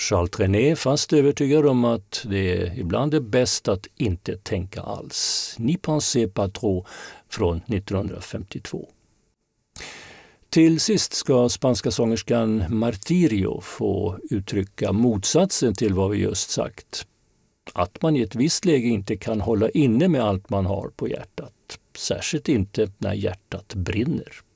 Charles Trenet fast övertygad om att det ibland är bäst att inte tänka alls. N'y pensez pas trop från 1952. Till sist ska spanska sångerskan Martirio få uttrycka motsatsen till vad vi just sagt. Att man i ett visst läge inte kan hålla inne med allt man har på hjärtat. Särskilt inte när hjärtat brinner.